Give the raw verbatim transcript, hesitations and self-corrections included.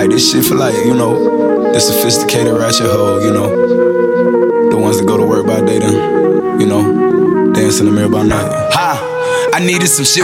this shit for like, you know, the sophisticated ratchet hoe, you know, the ones that go to work by day then, you know, dance in the mirror by night. Ha! I needed some shit